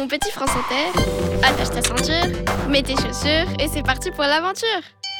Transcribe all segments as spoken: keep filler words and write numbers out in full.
mon petit France Inter. Attache ta ceinture, mets tes chaussures et c'est parti pour l'aventure.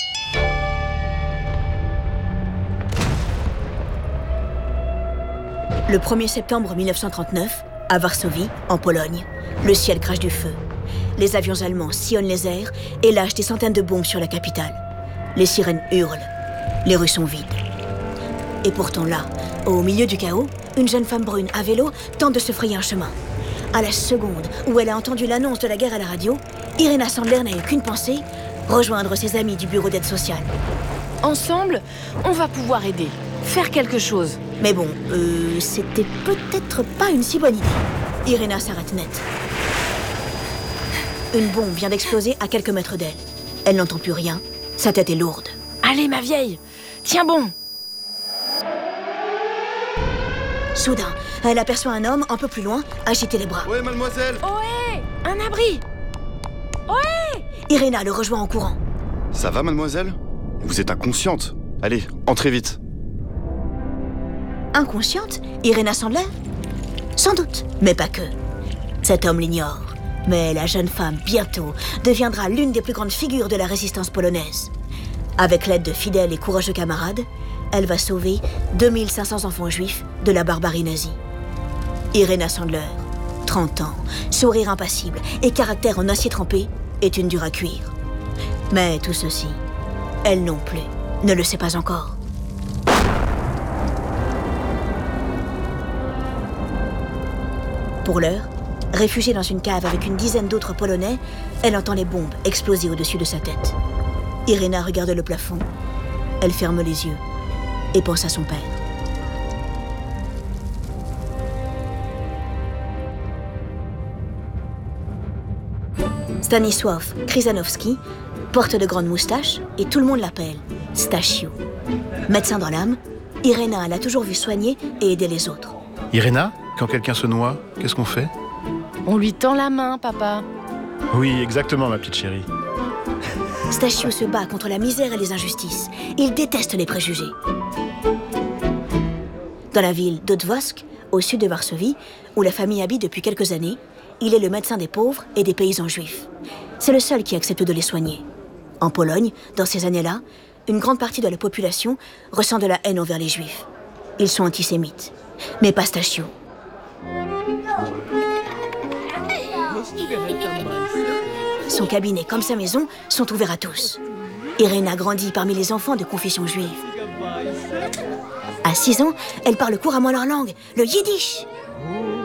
Le premier septembre mille neuf cent trente-neuf, à Varsovie, en Pologne, le ciel crache du feu. Les avions allemands sillonnent les airs et lâchent des centaines de bombes sur la capitale. Les sirènes hurlent. Les rues sont vides. Et pourtant là, au milieu du chaos, une jeune femme brune à vélo tente de se frayer un chemin. À la seconde où elle a entendu l'annonce de la guerre à la radio, Irena Sandler n'a eu qu'une pensée, rejoindre ses amis du bureau d'aide sociale. Ensemble, on va pouvoir aider, faire quelque chose. Mais bon, euh, c'était peut-être pas une si bonne idée. Irena s'arrête net. Une bombe vient d'exploser à quelques mètres d'elle. Elle n'entend plus rien, sa tête est lourde. Allez, ma vieille, tiens bon. Soudain, elle aperçoit un homme un peu plus loin, agiter les bras. Ouais, mademoiselle. Ohé, un abri. Ohé. Irena le rejoint en courant. Ça va, mademoiselle? Vous êtes inconsciente. Allez, entrez vite. Inconsciente, Irena Sandler? Sans doute, mais pas que. Cet homme l'ignore. Mais la jeune femme, bientôt, deviendra l'une des plus grandes figures de la résistance polonaise. Avec l'aide de fidèles et courageux camarades, elle va sauver deux mille cinq cents enfants juifs de la barbarie nazie. Irena Sandler, trente ans, sourire impassible et caractère en acier trempé, est une dure à cuire. Mais tout ceci, elle non plus, ne le sait pas encore. Pour l'heure, réfugiée dans une cave avec une dizaine d'autres Polonais, elle entend les bombes exploser au-dessus de sa tête. Irena regarde le plafond, elle ferme les yeux et pense à son père. Stanisław Krzyżanowski porte de grandes moustaches et tout le monde l'appelle Stasiu. Médecin dans l'âme, Irena l'a toujours vu soigner et aider les autres. Irena, quand quelqu'un se noie, qu'est-ce qu'on fait? On lui tend la main, papa. Oui, exactement, ma petite chérie. Stasiu se bat contre la misère et les injustices. Il déteste les préjugés. Dans la ville d'Otwock, au sud de Varsovie, où la famille habite depuis quelques années, il est le médecin des pauvres et des paysans juifs. C'est le seul qui accepte de les soigner. En Pologne, dans ces années-là, une grande partie de la population ressent de la haine envers les juifs. Ils sont antisémites. Mais pas Stasiu. Son cabinet comme sa maison sont ouverts à tous. Irena grandit parmi les enfants de confession juive. À six ans, elle parle couramment leur langue, le yiddish.